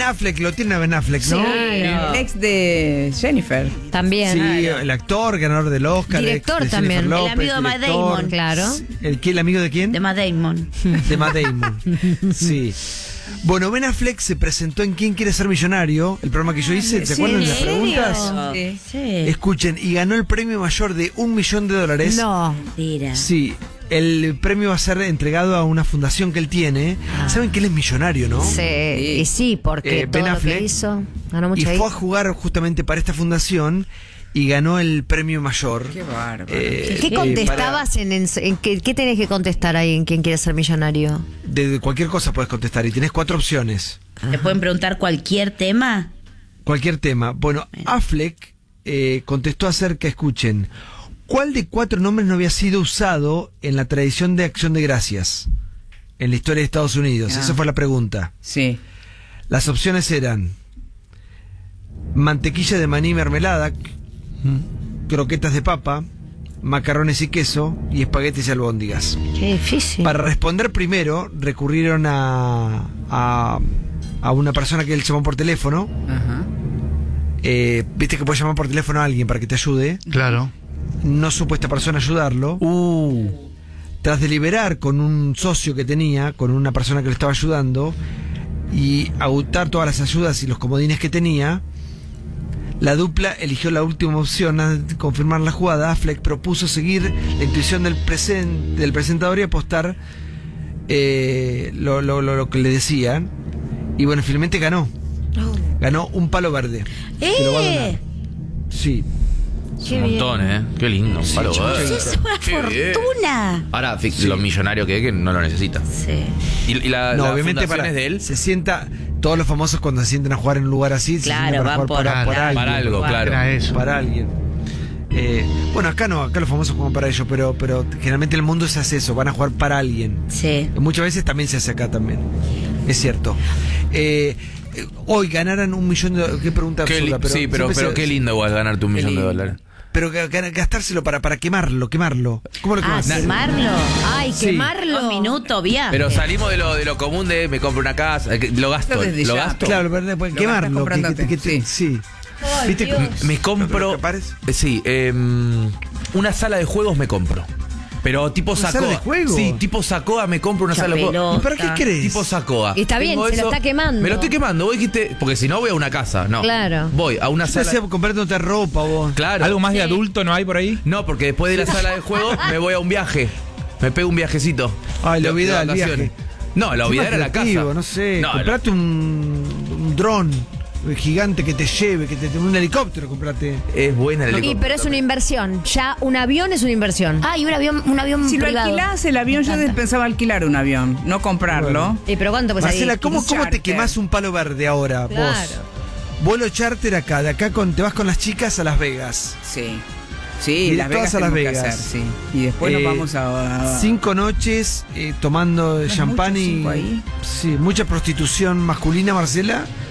Ben Affleck, lo tiene a Ben Affleck, ¿no? Sí. El ex de Jennifer. También. Sí, Claro. el actor, ganador del Oscar. Director ex de también. Jennifer El López, amigo de Matt director. Damon. Claro. ¿El amigo de quién? De Matt Damon. De Matt Damon. Sí. Bueno, Ben Affleck se presentó en ¿Quién quiere ser millonario? El programa que yo hice, ¿se acuerdan de las preguntas? Sí. Sí. Escuchen, y ganó el premio mayor de $1 millón. No. Mentira. Sí, el premio va a ser entregado a una fundación que él tiene. Saben que él es millonario, ¿no? Sí. Y sí, porque Ben todo lo Affleck. que hizo ganó Y mucho fue ahí. a jugar justamente para esta fundación y ganó el premio mayor. Qué bárbaro. ¿Qué contestabas en qué tenés que contestar ahí en quién quiere ser millonario? De cualquier cosa puedes contestar y tenés 4 opciones. ¿Te pueden preguntar cualquier tema? Cualquier tema. Bueno, Affleck contestó acerca, escuchen, ¿cuál de 4 nombres no había sido usado en la tradición de Acción de Gracias en la historia de Estados Unidos? Esa fue la pregunta. Sí. Las opciones eran mantequilla de maní y mermelada, croquetas de papa, macarrones y queso y espaguetis y albóndigas. Qué difícil. Para responder primero, recurrieron a una persona que él llamó por teléfono. Ajá. Viste que puedes llamar por teléfono a alguien para que te ayude. Claro. No supo esta persona ayudarlo. Tras deliberar con un socio que tenía, con una persona que le estaba ayudando, y agotar todas las ayudas y los comodines que tenía, la dupla eligió la última opción. Al confirmar la jugada, Affleck propuso seguir la intuición del presentador y apostar lo que le decían. Y bueno, finalmente ganó. Ganó un palo verde. Que lo va a donar. Sí. Qué Un montón, Qué lindo. Un palo verde. Eso es una Qué bien. fortuna. Ahora, lo millonario que es, que no lo necesita. Sí. Y la Obviamente fundación es de él. se sienta, todos los famosos cuando se sientan a jugar en un lugar así, se Claro, sientan a van jugar Para algo, claro. Era eso. para alguien. Bueno, acá no, acá los famosos juegan para ellos, pero generalmente el mundo se hace eso, van a jugar para alguien. Sí. Muchas veces también se hace acá también. Es cierto. Hoy ganaran $1 millón. Qué pregunta absurda, pero Sí, pero qué lindo igual ganarte $1 millón de dólares. Pero gastárselo para quemarlo. ¿Cómo lo quemas? ¿Quemarlo? Ay, Sí. quemarlo. Un minuto, viaje. Pero salimos de lo común de me compro una casa, lo gasto. Desde ¿Lo ya. gasto? Claro, pero Lo quemarlo. gastas comprándote. Sí. ¿Viste? Me compro. ¿Te parece? Sí, una sala de juegos me compro. Pero tipo ¿Una Sacoa. sala de juegos? Sí, tipo Sacoa me compro una Mucha sala de juegos. ¿Y para qué crees? Tipo Sacoa. Y está bien, Tengo se lo está quemando. Me lo estoy quemando. Vos dijiste, porque si no voy a una casa. No. Claro. Voy a una Yo te sala. hacía comprarte ropa vos. Claro. ¿Algo más de adulto no hay por ahí? No, porque después de la sala de juegos me voy a un viaje. Me pego un viajecito. Ay, la De obviedad, el vacaciones. viaje. No, la obviedad era la casa. No sé, No, comprate un dron gigante que te lleve, un helicóptero, comprate. Es buena el Y, helicóptero pero es una también. inversión. Ya un avión es una inversión. Ah, y un avión Si lo privado. alquilás el avión, yo pensaba alquilar un avión, no comprarlo. Bueno. ¿Y pero cuánto pues ahí? Marcela, ¿cómo te charter. quemás un palo verde ahora Claro. vos? Vuelo charter acá, de acá te vas con las chicas a Las Vegas. Sí. Sí, Y Las Vegas todas a Las tenemos que Vegas. hacer, sí. Y después nos vamos a 5 noches tomando ¿No es champán mucho, y 5 ahí? sí, mucha prostitución masculina, Marcela.